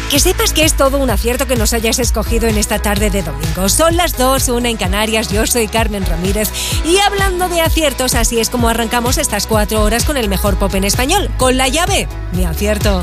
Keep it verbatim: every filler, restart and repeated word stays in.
Que sepas que es todo un acierto que nos hayas escogido en esta tarde de domingo. Son las dos, una en Canarias, yo soy Carmen Ramírez y hablando de aciertos, así es como arrancamos estas cuatro horas con el mejor pop en español. Con La Llave, mi acierto.